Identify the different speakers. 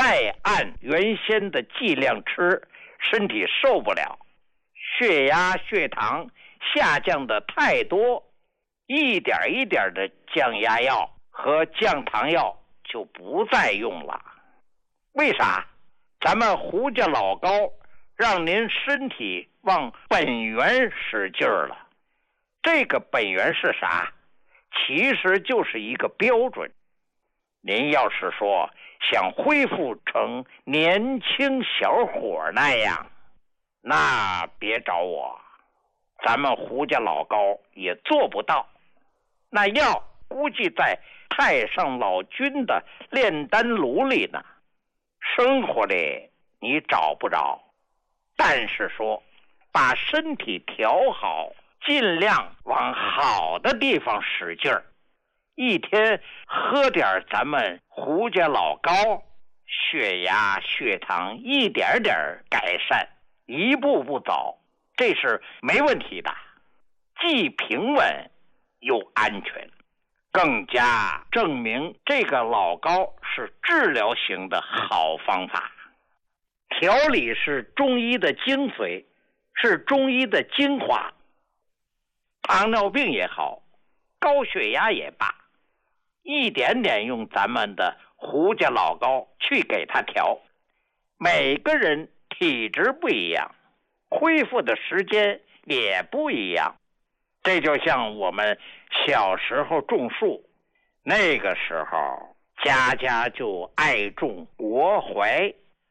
Speaker 1: 再按原先的剂量吃，身体受不了，血压血糖下降的太多，一点一点的降压药和降糖药就不再用了。为啥？咱们胡家老高让您身体往本源使劲儿了。这个本源是啥？其实就是一个标准。您要是说想恢复成年轻小伙那样，那别找我，咱们胡家老高也做不到。那药估计在太上老君的炼丹炉里呢，生活里你找不着。但是说把身体调好，尽量往好的地方使劲儿，一天喝点咱们胡家老高，血压血糖一点点改善，一步步走，这是没问题的，既平稳又安全，更加证明这个老高是治疗型的好方法。调理是中医的精髓，是中医的精华。糖尿病也好，高血压也罢，一点点用咱们的胡家老高去给他调。每个人体质不一样，恢复的时间也不一样。这就像我们小时候种树，那个时候家家就爱种国槐，